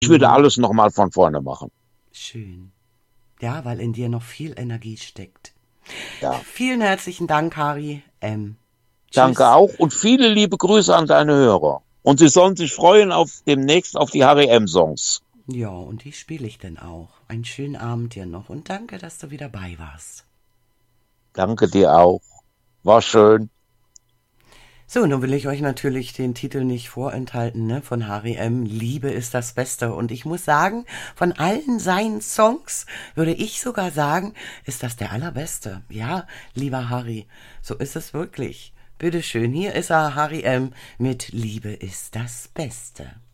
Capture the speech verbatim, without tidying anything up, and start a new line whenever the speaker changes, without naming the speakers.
Ich würde
Mhm.
alles nochmal von vorne machen.
Schön. Ja, weil in dir noch viel Energie steckt.
Ja.
Vielen herzlichen Dank, Harry M.
Danke
Tschüss.
auch und viele liebe Grüße an deine Hörer. Und sie sollen sich freuen auf demnächst auf die Harry M-Songs.
Ja, und die spiele ich denn auch. Einen schönen Abend dir noch und danke, dass du wieder bei warst.
Danke dir auch. War schön.
So, nun will ich euch natürlich den Titel nicht vorenthalten, ne, von Harry M. Liebe ist das Beste. Und ich muss sagen, von allen seinen Songs würde ich sogar sagen, ist das der allerbeste. Ja, lieber Harry, so ist es wirklich. Bitteschön, hier ist er, Harry M. mit Liebe ist das Beste.